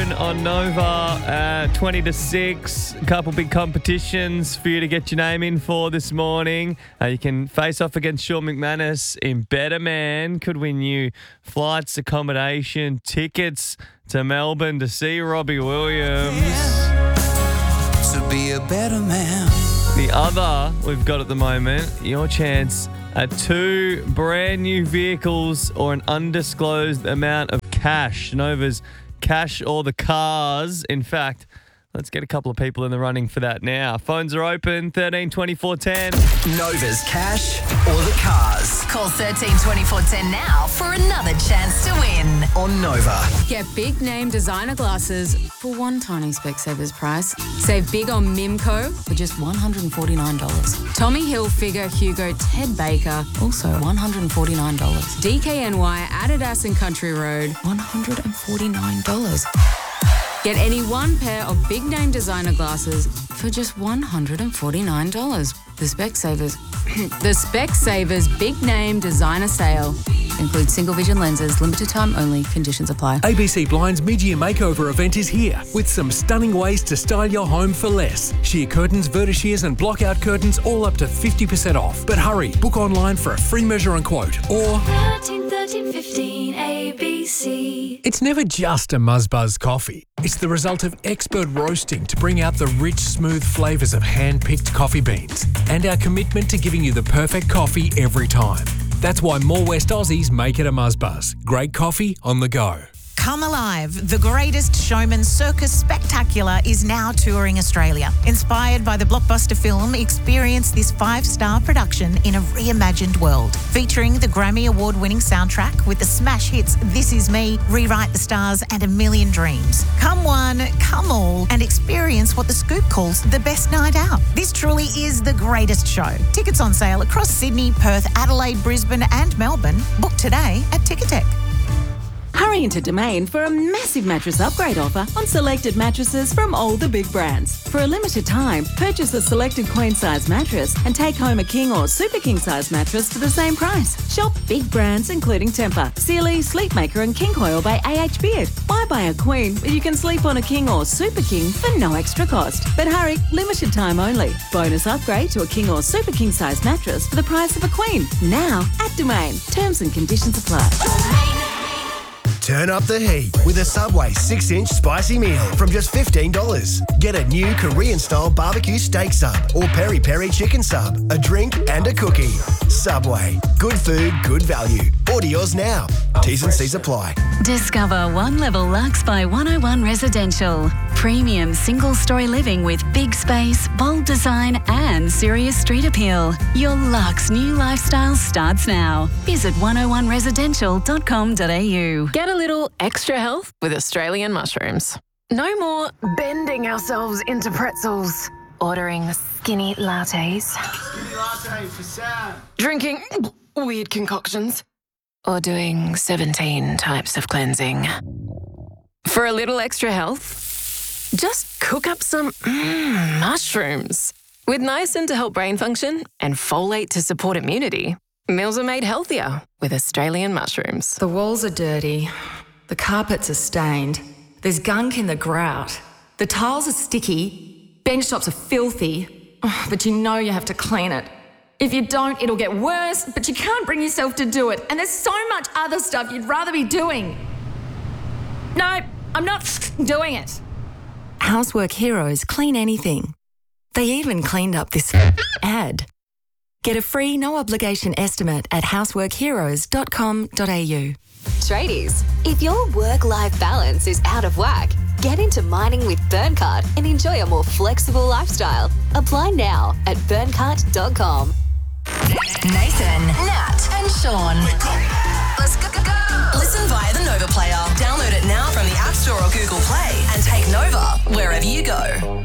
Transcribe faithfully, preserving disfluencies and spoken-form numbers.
afternoon on Nova, uh, twenty to six. A couple big competitions for you to get your name in for this morning. Uh, you can face off against Sean McManus in Better Man. Could win you flights, accommodation, tickets to Melbourne to see Robbie Williams. To be a better man. The other we've got at the moment, your chance at two brand new vehicles or an undisclosed amount of cash. Nova's Cash or the Cars. In fact, let's get a couple of people in the running for that now. Phones are open, thirteen twenty-four ten. Nova's Cash or the Cars. Call thirteen twenty-four ten now for another chance to win. On Nova. Get big name designer glasses for one tiny Specsavers price. Save big on Mimco for just one hundred forty-nine dollars. Tommy Hilfiger, Hugo, Ted Baker, also one hundred forty-nine dollars. D K N Y, Adidas and Country Road, one hundred forty-nine dollars. Get any one pair of big name designer glasses for just one hundred forty-nine dollars. The Specsavers, the Specsavers Big Name Designer Sale includes single vision lenses, limited time only, conditions apply. A B C Blind's mid-year makeover event is here with some stunning ways to style your home for less. Sheer curtains, vertishears and block-out curtains all up to fifty percent off. But hurry, book online for a free measure and quote or thirteen thirteen fifteen A B C. It's never just a Muzzbuzz coffee. It's the result of expert roasting to bring out the rich, smooth flavours of hand-picked coffee beans and our commitment to giving you the perfect coffee every time. That's why more West Aussies make it a Muzzbuzz. Great coffee on the go. Come Alive, the greatest showman circus spectacular is now touring Australia. Inspired by the blockbuster film, experience this five-star production in a reimagined world. Featuring the Grammy Award-winning soundtrack with the smash hits This Is Me, Rewrite the Stars and A Million Dreams. Come one, come all and experience what The Scoop calls the best night out. This truly is the greatest show. Tickets on sale across Sydney, Perth, Adelaide, Brisbane and Melbourne. Book today at Ticketek. Hurry into Domain for a massive mattress upgrade offer on selected mattresses from all the big brands. For a limited time, purchase a selected queen-size mattress and take home a king or super king-size mattress for the same price. Shop big brands including Tempur, Sealy, Sleepmaker and King Coil by A H Beard. Why buy a queen when you can sleep on a king or super king for no extra cost? But hurry, limited time only. Bonus upgrade to a king or super king-size mattress for the price of a queen. Now at Domain. Terms and conditions apply. Turn up the heat with a Subway six inch spicy meal from just fifteen dollars. Get a new Korean-style barbecue steak sub or peri-peri chicken sub, a drink and a cookie. Subway. Good food, good value. Order yours now. T's and C's apply. Discover One Level Lux by one oh one Residential. Premium single-story living with big space, bold design and serious street appeal. Your luxe new lifestyle starts now. Visit one oh one residential dot com dot a u. Get a little extra health with Australian mushrooms. No more bending ourselves into pretzels. Ordering skinny lattes. Skinny latte for Sam. Drinking weird concoctions. Or doing seventeen types of cleansing. For a little extra health, just cook up some mm, mushrooms. With niacin to help brain function and folate to support immunity, meals are made healthier with Australian mushrooms. The walls are dirty. The carpets are stained. There's gunk in the grout. The tiles are sticky. Bench tops are filthy. Oh, but you know you have to clean it. If you don't, it'll get worse, but you can't bring yourself to do it. And there's so much other stuff you'd rather be doing. No, I'm not doing it. Housework Heroes clean anything. They even cleaned up this ad. Get a free no-obligation estimate at housework heroes dot com dot a u. Tradies, if your work-life balance is out of whack, get into mining with Burncart and enjoy a more flexible lifestyle. Apply now at burncart dot com. Nathan, Nat and Sean. Let's go, go, go. Listen via the Nova player. Download it now from the App Store or Google Play and take Nova wherever you go.